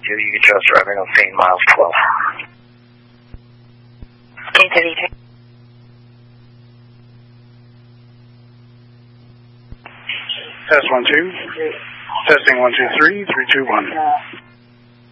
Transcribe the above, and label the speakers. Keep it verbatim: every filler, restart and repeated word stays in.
Speaker 1: two, you can just driving on Saint Miles twelve.
Speaker 2: Saint thirty-three.
Speaker 3: Test one two. Testing one two three three two one.